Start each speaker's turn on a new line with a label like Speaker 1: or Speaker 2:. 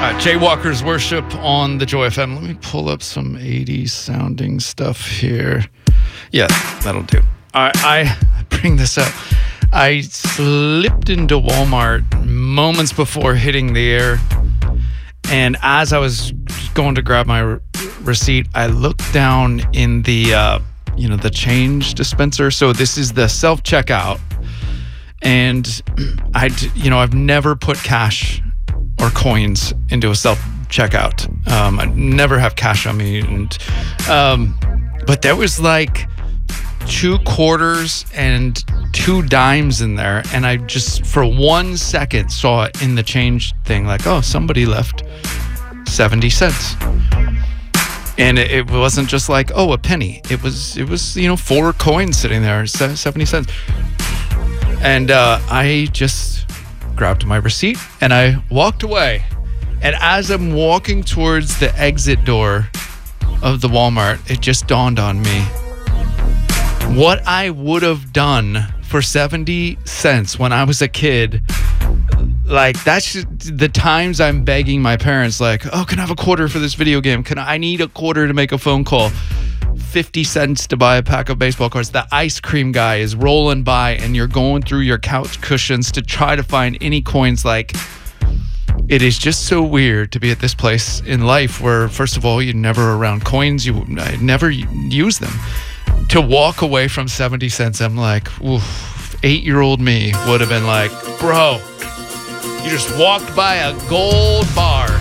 Speaker 1: Jaywalkers Worship on the Joy FM. Let me pull up some 80s sounding stuff here. Yeah, that'll do. I bring this up. I slipped into Walmart moments before hitting the air, and as I was going to grab my receipt, I looked down in the the change dispenser. So this is the self-checkout, and I've never put cash or coins into a self-checkout. I never have cash on me, and but there was like 2 quarters and 2 dimes in there, and I just for 1 second saw it in the change thing, like, oh, somebody left 70 cents. And it wasn't just like, oh, a penny. It was 4 coins sitting there, 70 cents. And I just grabbed my receipt and I walked away. And as I'm walking towards the exit door of the Walmart, it just dawned on me what I would have done for 70 cents when I was a kid. Like, that's the times I'm begging my parents, like, oh, can I have a quarter for this video game? I need a quarter to make a phone call. 50 cents to buy a pack of baseball cards. The ice cream guy is rolling by and you're going through your couch cushions to try to find any coins. Like, it is just so weird to be at this place in life where, first of all, you're never around coins. You never use them. To walk away from 70 cents, I'm like, oof, 8-year-old me would have been like, bro, you just walked by a gold bar.